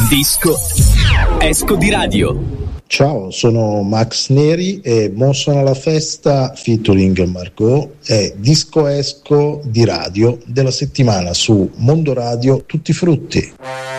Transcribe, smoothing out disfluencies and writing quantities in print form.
Disco Esco di Radio. Ciao, sono Max Neri e Buon Suono alla Festa featuring Margot è Disco Esco di Radio della settimana su Mondo Radio Tutti Frutti.